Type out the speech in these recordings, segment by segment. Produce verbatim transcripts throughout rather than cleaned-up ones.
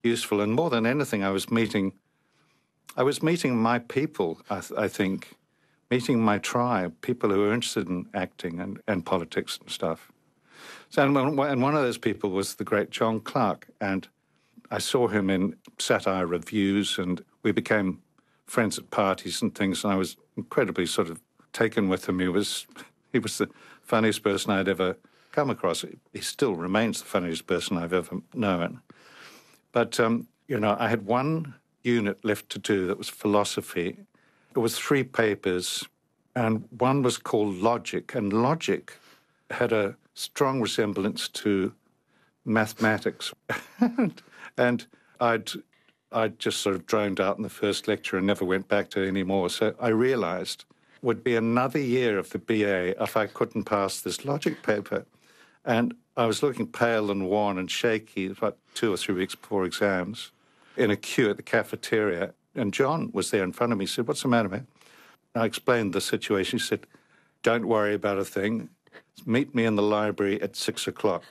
useful. And more than anything, I was meeting, I was meeting my people, I, th- I think, meeting my tribe, people who were interested in acting and, and politics and stuff. So, and one, and one of those people was the great John Clarke, and I saw him in satire reviews, and we became friends at parties and things, and I was incredibly sort of taken with him. He was, he was the funniest person I'd ever come across. He still remains the funniest person I've ever known. But, um, you know, I had one unit left to do that was philosophy. It was three papers, and one was called Logic, and Logic had a strong resemblance to mathematics. and, and I'd, I'd just sort of droned out in the first lecture and never went back to it anymore. So I realised it would be another year of the B A if I couldn't pass this Logic paper. And I was looking pale and worn and shaky about two or three weeks before exams in a queue at the cafeteria. And John was there in front of me. He said, "What's the matter, man?" I explained the situation. He said, "Don't worry about a thing. Meet me in the library at six o'clock.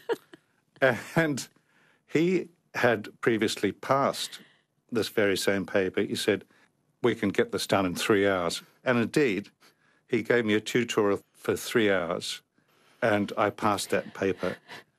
And he had previously passed this very same paper. He said, "We can get this done in three hours. And indeed, he gave me a tutorial for three hours, and I passed that paper.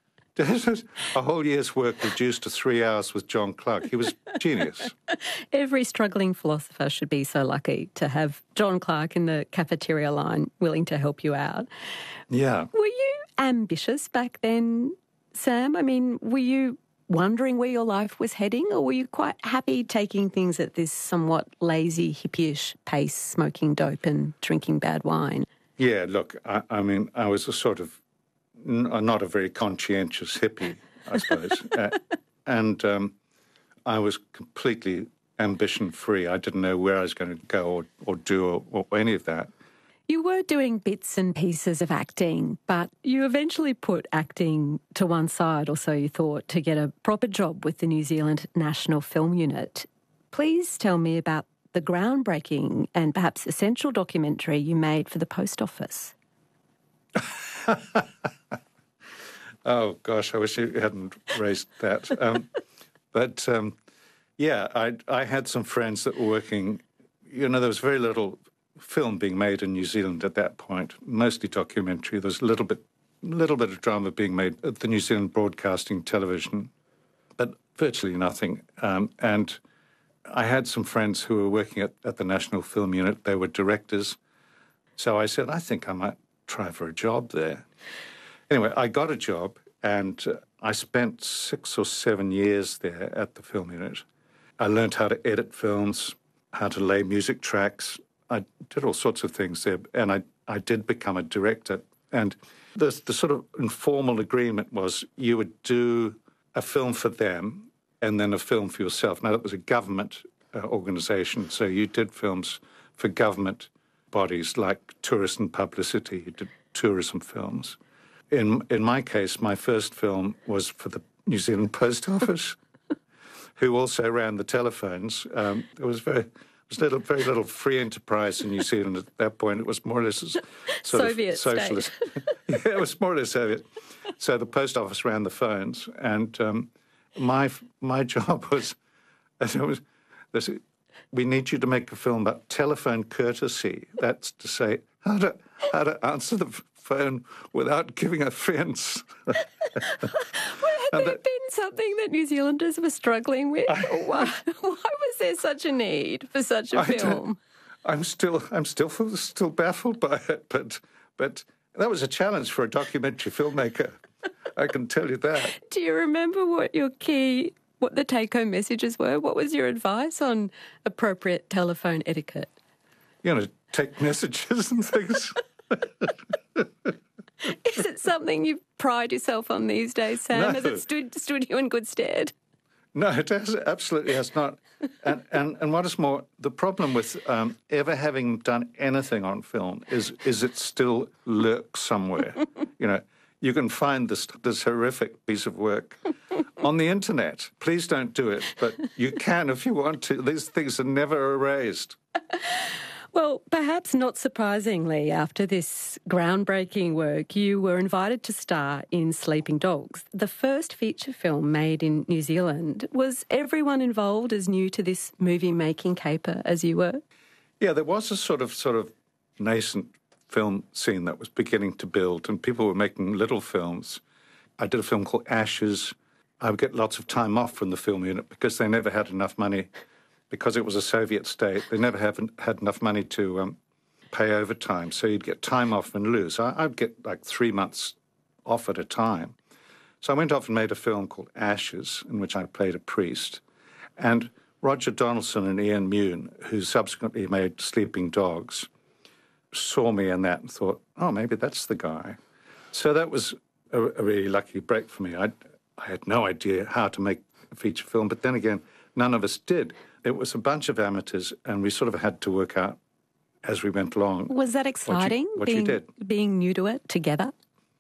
A whole year's work reduced to three hours with John Clarke. He was genius. Every struggling philosopher should be so lucky to have John Clarke in the cafeteria line willing to help you out. Yeah. Were you ambitious back then, Sam? I mean, were you wondering where your life was heading, or were you quite happy taking things at this somewhat lazy, hippie-ish pace, smoking dope and drinking bad wine? Yeah, look, I, I mean, I was a sort of n- not a very conscientious hippie, I suppose. uh, and um, I was completely ambition-free. I didn't know where I was going to go or, or do or, or any of that. You were doing bits and pieces of acting, but you eventually put acting to one side, or so you thought, to get a proper job with the New Zealand National Film Unit. Please tell me about the groundbreaking and perhaps essential documentary you made for the Post Office. Oh, gosh, I wish you hadn't raised that. Um, but, um, yeah, I, I had some friends that were working. You know, there was very little film being made in New Zealand at that point, mostly documentary. There was a little bit, little bit of drama being made at the New Zealand Broadcasting Television, but virtually nothing. Um, and I had some friends who were working at, at the National Film Unit. They were directors. So I said, I think I might try for a job there. Anyway, I got a job, and uh, I spent six or seven years there at the film unit. I learned how to edit films, how to lay music tracks. I did all sorts of things there, and I, I did become a director. And the, the sort of informal agreement was you would do a film for them and then a film for yourself. Now, that was a government uh, organisation, so you did films for government bodies like Tourist and Publicity. You did tourism films. In in my case, my first film was for the New Zealand Post Office, who also ran the telephones. Um, it was very... There was little, very little free enterprise in New Zealand at that point. It was more or less a sort Soviet of socialist. Yeah, it was more or less Soviet. So the post office ran the phones, and um, my my job was, it was this, we need you to make a film about telephone courtesy. That's to say, how to how to answer the phone without giving offence. Had there been something that New Zealanders were struggling with? why, why was there such a need for such a I film? I'm still, I'm still, still baffled by it, but, but that was a challenge for a documentary filmmaker. I can tell you that. Do you remember what your key, what the take-home messages were? What was your advice on appropriate telephone etiquette? You know, take messages and things. Is it something you pride yourself on these days, Sam? No. Has it stood, stood you in good stead? No, it has, absolutely has not. And, and and what is more, the problem with um, ever having done anything on film is is it still lurks somewhere. You know, you can find this this horrific piece of work on the internet. Please don't do it, but you can if you want to. These things are never erased. Well, perhaps not surprisingly, after this groundbreaking work, you were invited to star in Sleeping Dogs, the first feature film made in New Zealand. Was everyone involved as new to this movie-making caper as you were? Yeah, there was a sort of sort of nascent film scene that was beginning to build, and people were making little films. I did a film called Ashes. I would get lots of time off from the film unit because they never had enough money. Because it was a Soviet state, they never have, had enough money to um, pay overtime. So you'd get time off and lose. I, I'd get like three months off at a time. So I went off and made a film called Ashes, in which I played a priest. And Roger Donaldson and Ian Mune, who subsequently made Sleeping Dogs, saw me in that and thought, oh, maybe that's the guy. So that was a, a really lucky break for me. I, I had no idea how to make a feature film, but then again, none of us did. It was a bunch of amateurs, and we sort of had to work out as we went along. Was that exciting, what you, what being, you did. being new to it together?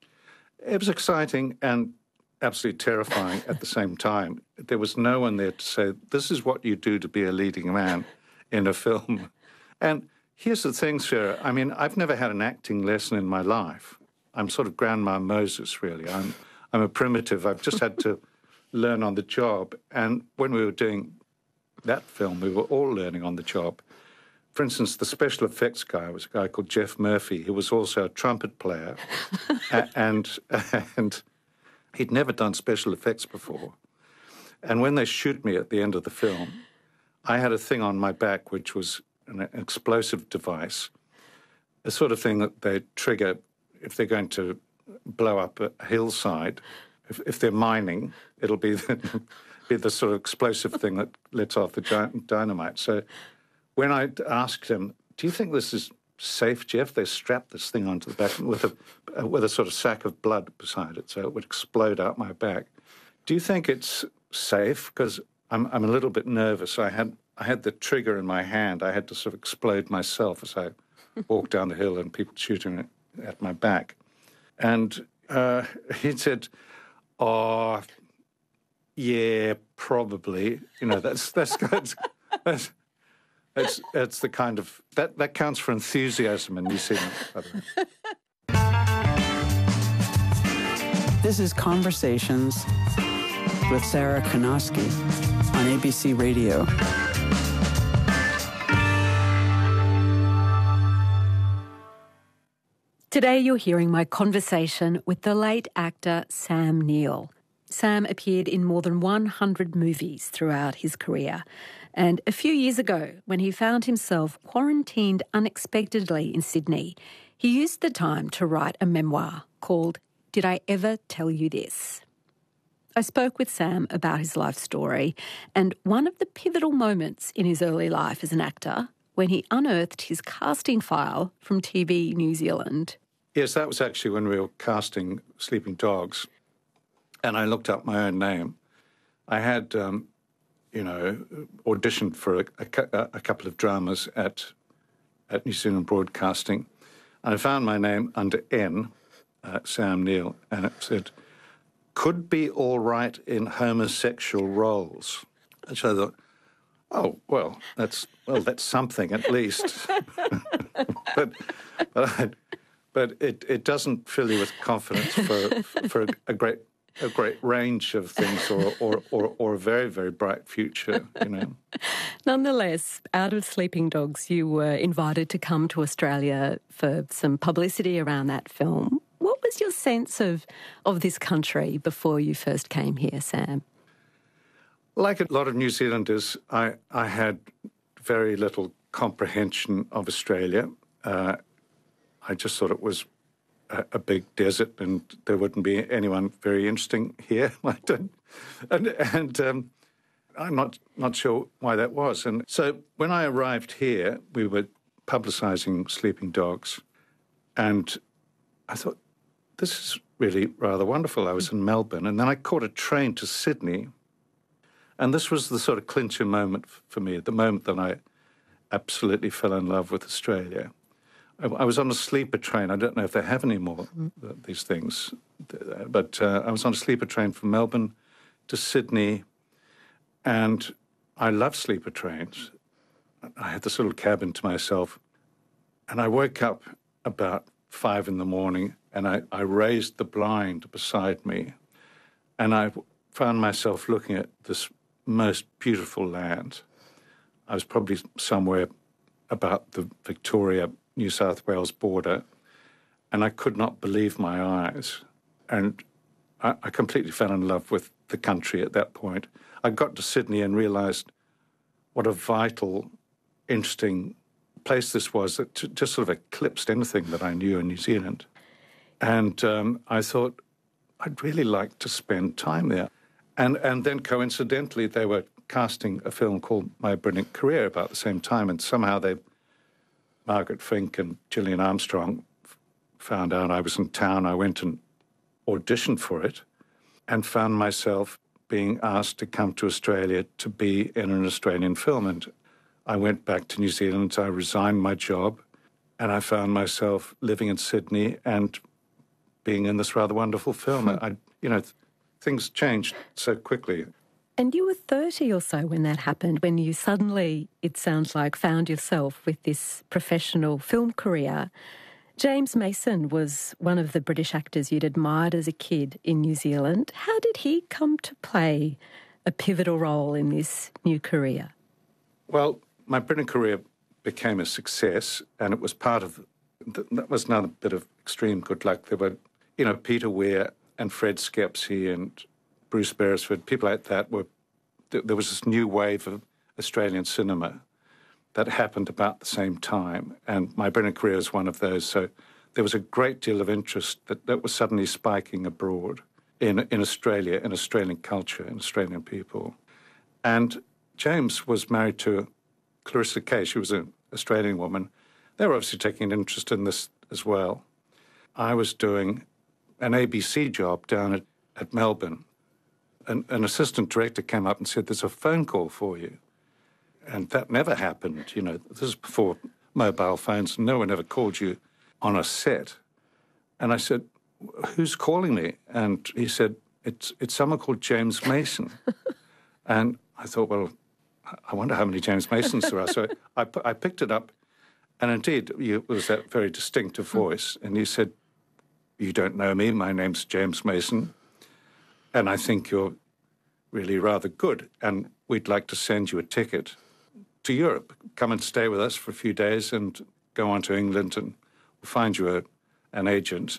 It was exciting and absolutely terrifying at the same time. There was no one there to say, this is what you do to be a leading man in a film. And here's the thing, Sarah. I mean, I've never had an acting lesson in my life. I'm sort of Grandma Moses, really. I'm, I'm a primitive. I've just had to learn on the job. And when we were doing that film, we were all learning on the job. For instance, the special effects guy was a guy called Jeff Murphy, who was also a trumpet player, and and he'd never done special effects before. And when they shoot me at the end of the film, I had a thing on my back which was an explosive device, a sort of thing that they trigger if they're going to blow up a hillside. If, if they're mining, it'll be the, be the sort of explosive thing that lets off the dynamite. So when I asked him, do you think this is safe, Jeff? They strapped this thing onto the back with a, with a sort of sack of blood beside it, so it would explode out my back. Do you think it's safe? Because I'm, I'm a little bit nervous. I had, I had the trigger in my hand. I had to sort of explode myself as I walked down the hill and people shooting at my back. And uh, he said, oh, yeah, probably. You know, that's that's that's that's, that's, that's the kind of that, that counts for enthusiasm in New Zealand, by the way. This is Conversations with Sarah Kanoski on A B C Radio. Today you're hearing my conversation with the late actor Sam Neill. Sam appeared in more than one hundred movies throughout his career. And a few years ago, when he found himself quarantined unexpectedly in Sydney, he used the time to write a memoir called Did I Ever Tell You This? I spoke with Sam about his life story and one of the pivotal moments in his early life as an actor when he unearthed his casting file from T V New Zealand. Yes, that was actually when we were casting Sleeping Dogs, and I looked up my own name. I had, um, you know, auditioned for a, a, a couple of dramas at at New Zealand Broadcasting, and I found my name under N, uh, Sam Neill, and it said, could be all right in homosexual roles. And so I thought, oh, well, that's well, that's something at least. but but, I, but it, it doesn't fill you with confidence for for a, a great a great range of things or, or, or, or a very, very bright future, you know. Nonetheless, out of Sleeping Dogs, you were invited to come to Australia for some publicity around that film. What was your sense of, of this country before you first came here, Sam? Like a lot of New Zealanders, I, I had very little comprehension of Australia. Uh, I just thought it was a, a big desert and there wouldn't be anyone very interesting here. I don't, and and um, I'm not, not sure why that was. And so when I arrived here, we were publicising Sleeping Dogs, and I thought, this is really rather wonderful. I was in Melbourne, and then I caught a train to Sydney. And this was the sort of clincher moment for me, the moment that I absolutely fell in love with Australia. I, I was on a sleeper train. I don't know if they have any more, uh, these things. But uh, I was on a sleeper train from Melbourne to Sydney, and I love sleeper trains. I had this little cabin to myself, And I woke up about five in the morning and I, I raised the blind beside me and I found myself looking at this most beautiful land. I was probably somewhere about the Victoria, New South Wales border, and I could not believe my eyes. And I, I completely fell in love with the country at that point. I got to Sydney and realised what a vital, interesting place this was that t- just sort of eclipsed anything that I knew in New Zealand. And um, I thought, I'd really like to spend time there. And and then coincidentally, they were casting a film called My Brilliant Career about the same time, and somehow they, Margaret Fink and Gillian Armstrong f- found out I was in town. I went and auditioned for it and found myself being asked to come to Australia to be in an Australian film. And I went back to New Zealand, I resigned my job, and I found myself living in Sydney and being in this rather wonderful film. I, you know, th- things changed so quickly. And you were thirty or so when that happened, when you suddenly, it sounds like, found yourself with this professional film career. James Mason was one of the British actors you'd admired as a kid in New Zealand. How did he come to play a pivotal role in this new career? Well, My Brilliant Career became a success, and it was part of, that was another bit of extreme good luck. There were, you know, Peter Weir and Fred Skepsey and Bruce Beresford, people like that were, there was this new wave of Australian cinema that happened about the same time, and My Brilliant Career was one of those. So there was a great deal of interest that, that was suddenly spiking abroad in, in Australia, in Australian culture, in Australian people. And James was married to Clarissa Kay. She was an Australian woman. They were obviously taking an interest in this as well. I was doing an A B C job down at, at Melbourne. An, an assistant director came up and said, "There's a phone call for you." And that never happened. You know, this is before mobile phones. No one ever called you on a set. And I said, "Who's calling me?" And he said, it's it's someone called James Mason. And I thought, well, I wonder how many James Masons there are. So I, I picked it up, and indeed, it was that very distinctive voice. And he said, "You don't know me. My name's James Mason, and I think you're really rather good, and we'd like to send you a ticket to Europe. Come and stay with us for a few days and go on to England, and we'll find you a, an agent."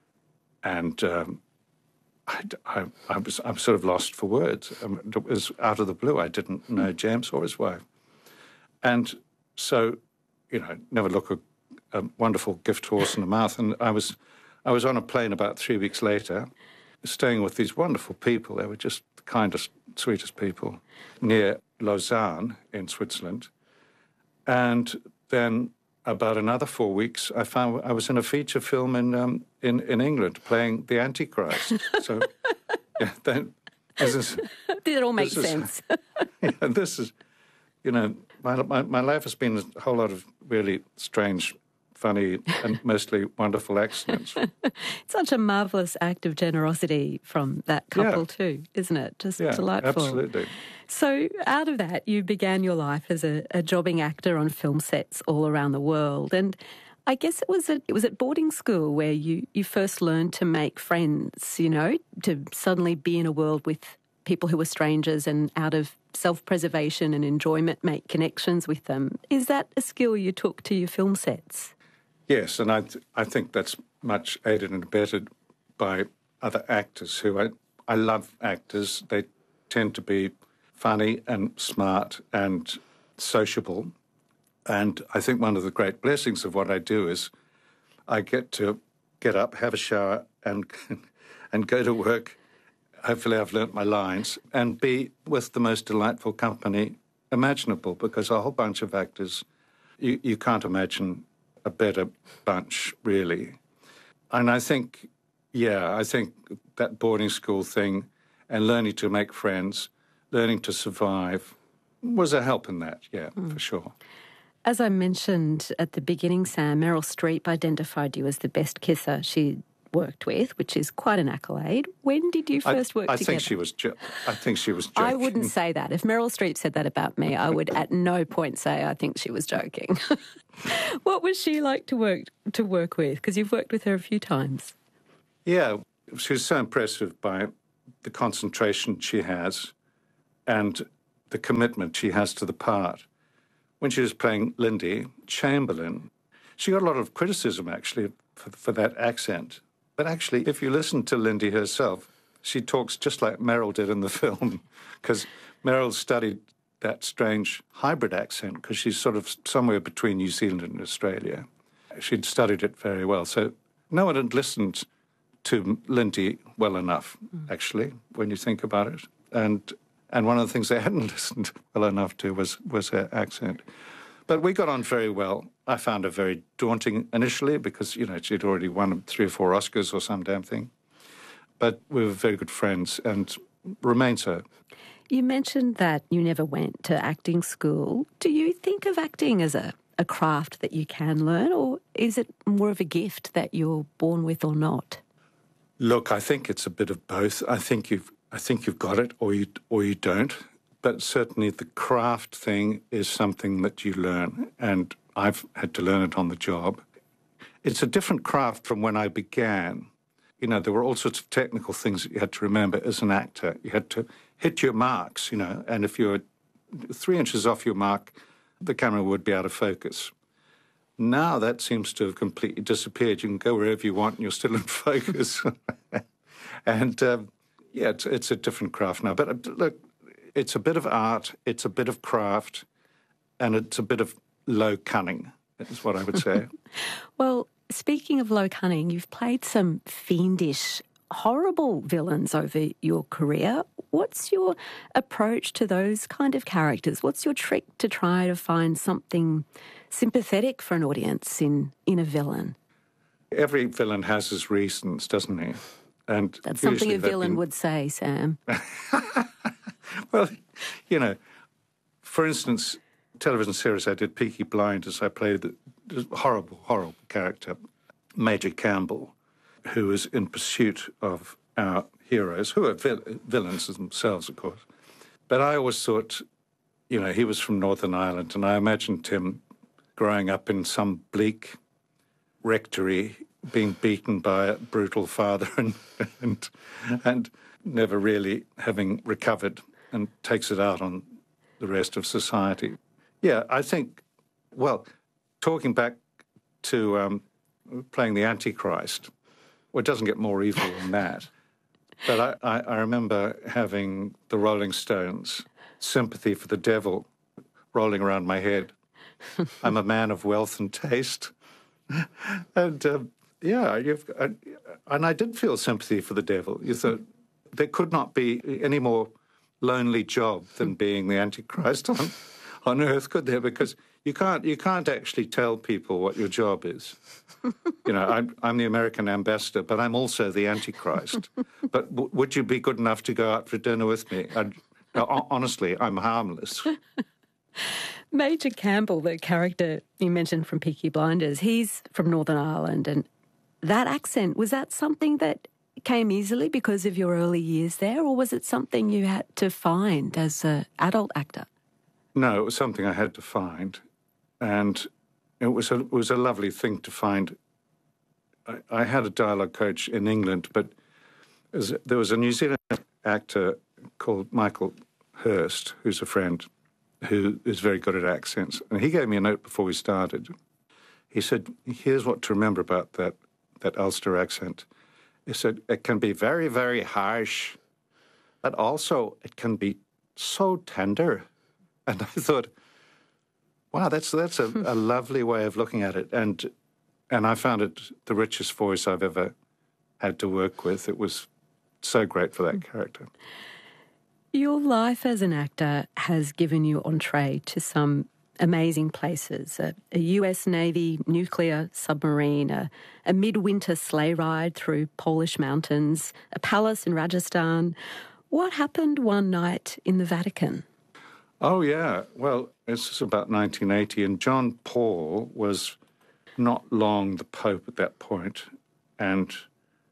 And um, I, I, I, was, I was sort of lost for words. Um, it was out of the blue. I didn't know James or his wife. And so, you know, never look a, a wonderful gift horse in the mouth. And I was, I was on a plane about three weeks later, staying with these wonderful people. They were just the kindest, sweetest people, near Lausanne in Switzerland. And then about another four weeks, I found I was in a feature film in um, in, in England playing the Antichrist. So, yeah, then this is, Did it all make this sense? Is, yeah, this is, you know, my, my my life has been a whole lot of really strange, funny, and mostly wonderful accidents. It's such a marvellous act of generosity from that couple Yeah. too, isn't it? Just Yeah, delightful. absolutely. So out of that, you began your life as a, a jobbing actor on film sets all around the world. And I guess it was at, it was at boarding school where you, you first learned to make friends, you know, to suddenly be in a world with people who were strangers and out of self-preservation and enjoyment make connections with them. Is that a skill you took to your film sets? Yes, and I th- I think that's much aided and abetted by other actors who I, I love actors. They tend to be funny and smart and sociable. And I think one of the great blessings of what I do is I get to get up, have a shower, and and go to work. Hopefully I've learnt my lines, and be with the most delightful company imaginable, because a whole bunch of actors, you, you can't imagine a better bunch, really. And I think, yeah, I think that boarding school thing and learning to make friends, learning to survive, was a help in that, yeah, mm. for sure. As I mentioned at the beginning, Sam, Meryl Streep identified you as the best kisser she'd worked with, which is quite an accolade. When did you first I, work I together? Think she was jo- I think she was joking. I wouldn't say that. If Meryl Streep said that about me, I would at no point say I think she was joking. What was she like to work to work with? Because you've worked with her a few times. Yeah, she was so impressive by the concentration she has and the commitment she has to the part. When she was playing Lindy Chamberlain, she got a lot of criticism, actually, for, for that accent. But actually, if you listen to Lindy herself, she talks just like Meryl did in the film, because Meryl studied that strange hybrid accent, because she's sort of somewhere between New Zealand and Australia. She'd studied it very well. So no one had listened to Lindy well enough, actually, when you think about it. And and one of the things they hadn't listened well enough to was, was her accent. But we got on very well. I found her very daunting initially because, you know, she'd already won three or four Oscars or some damn thing. But we were very good friends and remain so. You mentioned that you never went to acting school. Do you think of acting as a, a craft that you can learn, or is it more of a gift that you're born with or not? Look, I think it's a bit of both. I think you've I think you've got it or you or you don't. But certainly the craft thing is something that you learn, and I've had to learn it on the job. It's a different craft from when I began. You know, there were all sorts of technical things that you had to remember as an actor. You had to hit your marks, you know, and if you were three inches off your mark, the camera would be out of focus. Now that seems to have completely disappeared. You can go wherever you want and you're still in focus. and, um, yeah, it's, it's a different craft now. But uh, look, it's a bit of art, it's a bit of craft, and it's a bit of low cunning, is what I would say. Well, speaking of low cunning, you've played some fiendish, horrible villains over your career. What's your approach to those kind of characters? What's your trick to try to find something sympathetic for an audience in, in a villain? Every villain has his reasons, doesn't he? And that's something a villain been... would say, Sam. Well, you know, for instance, television series I did, Peaky Blinders, I played the horrible, horrible character, Major Campbell, who was in pursuit of our heroes, who are vil- villains themselves, of course. But I always thought, you know, he was from Northern Ireland, and I imagined him growing up in some bleak rectory, being beaten by a brutal father and and, and never really having recovered, and takes it out on the rest of society. Yeah, I think, well, talking back to um, playing the Antichrist, well, it doesn't get more evil than that. But I, I, I remember having the Rolling Stones' Sympathy for the Devil rolling around my head. I'm a man of wealth and taste. and, um, yeah, you've, uh, and I did feel sympathy for the devil. You thought there could not be any more lonely job than being the Antichrist on, on Earth, could there? Because you can't you can't actually tell people what your job is. You know, I'm, I'm the American ambassador, but I'm also the Antichrist. But w- would you be good enough to go out for dinner with me? And, no, honestly, I'm harmless. Major Campbell, the character you mentioned from Peaky Blinders, he's from Northern Ireland, and that accent, was that something that came easily because of your early years there, or was it something you had to find as an adult actor? No, it was something I had to find, and it was a, it was a lovely thing to find. I, I had a dialogue coach in England, but as, there was a New Zealand actor called Michael Hurst, who's a friend, who is very good at accents, and he gave me a note before we started. He said, here's what to remember about that, that Ulster accent. He said, it can be very, very harsh, but also it can be so tender. And I thought, wow, that's that's a, a lovely way of looking at it. And and I found it the richest voice I've ever had to work with. It was so great for that character. Your life as an actor has given you entree to some amazing places, a, a U S Navy nuclear submarine, a, a midwinter sleigh ride through Polish mountains, a palace in Rajasthan. What happened one night in the Vatican? Oh, yeah. Well, this is about nineteen eighty, and John Paul was not long the Pope at that point, and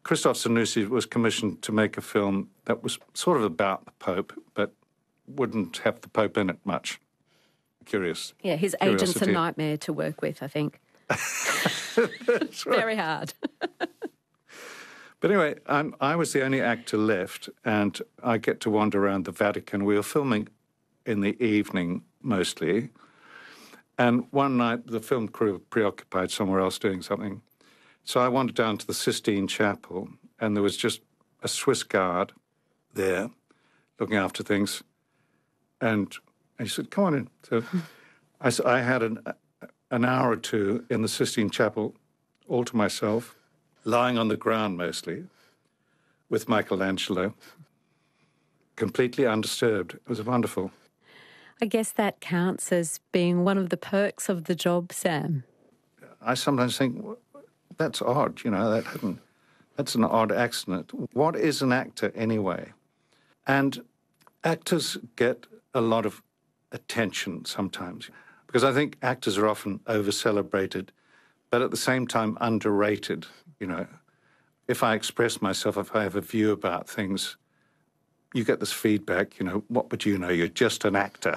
Christoph Zanussi was commissioned to make a film that was sort of about the Pope, but wouldn't have the Pope in it much. Curious. Yeah, his Curiosity. agent's a nightmare to work with, I think. That's right. Very hard. But anyway, I'm, I was the only actor left, and I get to wander around the Vatican. We were filming in the evening mostly, and one night the film crew were preoccupied somewhere else doing something. So I wandered down to the Sistine Chapel, and there was just a Swiss guard there looking after things. And he said, come on in. So I, I had an, an hour or two in the Sistine Chapel all to myself, lying on the ground mostly, with Michelangelo, completely undisturbed. It was wonderful. I guess that counts as being one of the perks of the job, Sam. I sometimes think, that's odd, you know, that hadn't, that's an odd accident. What is an actor anyway? And actors get a lot of attention sometimes, because I think actors are often over-celebrated, but at the same time underrated, you know. If I express myself, if I have a view about things, you get this feedback, you know, what would you know? You're just an actor.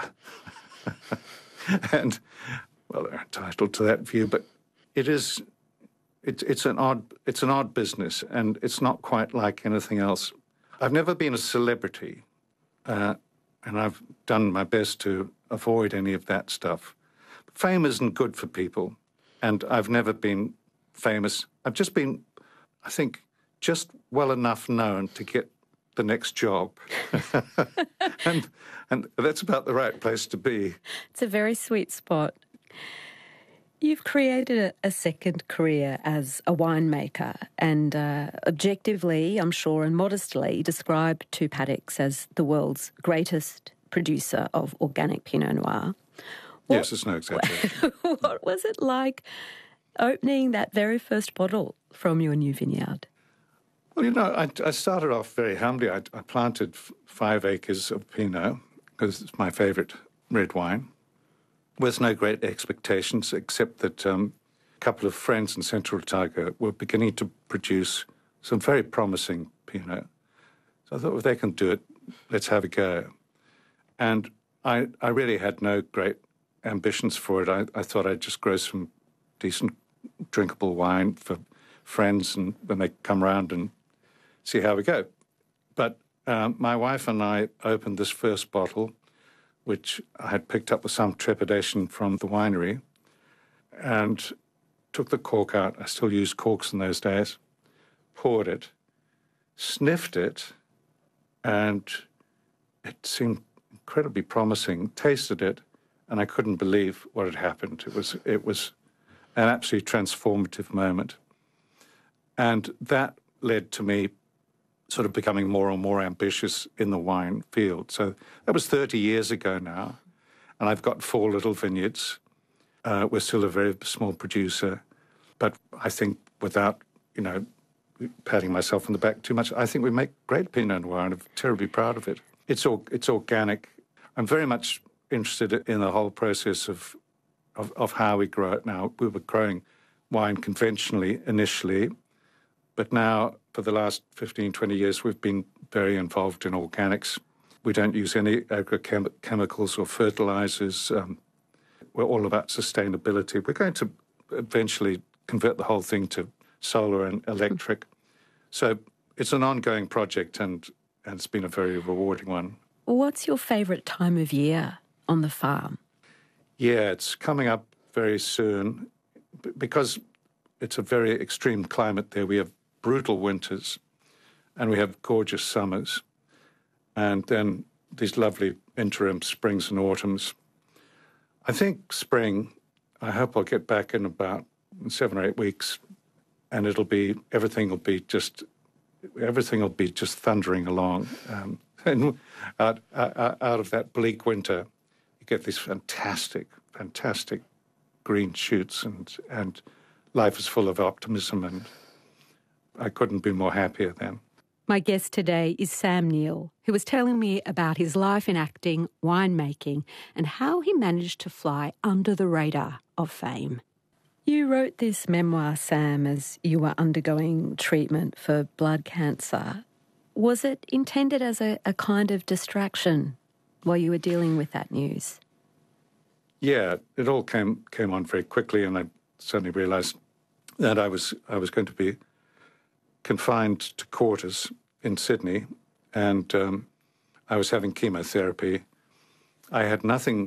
And, well, they're entitled to that view, but it is, it, it's an odd, it's an odd business, and it's not quite like anything else. I've never been a celebrity, uh, and I've done my best to avoid any of that stuff. Fame isn't good for people, and I've never been famous. I've just been, I think, just well enough known to get the next job. and and that's about the right place to be. It's a very sweet spot. You've created a, a second career as a winemaker, and uh, objectively, I'm sure, and modestly describe Two Paddocks as the world's greatest producer of organic Pinot Noir. What, yes, it's no exaggeration. What was it like opening that very first bottle from your new vineyard? Well, you know, I, I started off very humbly. I, I planted f- five acres of Pinot, because it's my favourite red wine, with no great expectations, except that um, a couple of friends in Central Otago were beginning to produce some very promising Pinot. So I thought, if they can do it, let's have a go. And I, I really had no great ambitions for it. I, I thought I'd just grow some decent, drinkable wine for friends, and when they come round, and see how we go. But um, my wife and I opened this first bottle, which I had picked up with some trepidation from the winery, and took the cork out. I still used corks in those days. Poured it, sniffed it, and it seemed incredibly promising. Tasted it, and I couldn't believe what had happened. It was it was an absolutely transformative moment. And that led to me sort of becoming more and more ambitious in the wine field. So that was thirty years ago now, and I've got four little vineyards. Uh, we're still a very small producer, but I think without, you know, patting myself on the back too much, I think we make great Pinot Noir, and I'm terribly proud of it. It's all, it's organic. I'm very much interested in the whole process of, of, of how we grow it now. We were growing wine conventionally initially, but now, for the last fifteen, twenty years, we've been very involved in organics. We don't use any agrochemicals or fertilizers. Um, we're all about sustainability. We're going to eventually convert the whole thing to solar and electric. So it's an ongoing project, and, and it's been a very rewarding one. What's your favourite time of year on the farm? Yeah, it's coming up very soon. B- because it's a very extreme climate there. We have brutal winters, and we have gorgeous summers, and then these lovely interim springs and autumns. I think spring, I hope I'll get back in about seven or eight weeks, and it'll be, everything will be just, everything will be just thundering along. Um, and out, out, out of that bleak winter, you get these fantastic, fantastic green shoots, and, and life is full of optimism, and I couldn't be more happier then. My guest today is Sam Neill, who was telling me about his life in acting, winemaking, and how he managed to fly under the radar of fame. You wrote this memoir, Sam, as you were undergoing treatment for blood cancer. Was it intended as a, a kind of distraction while you were dealing with that news? Yeah, it all came came on very quickly, and I suddenly realised that I was I was going to be confined to quarters in Sydney, and um, I was having chemotherapy. I had nothing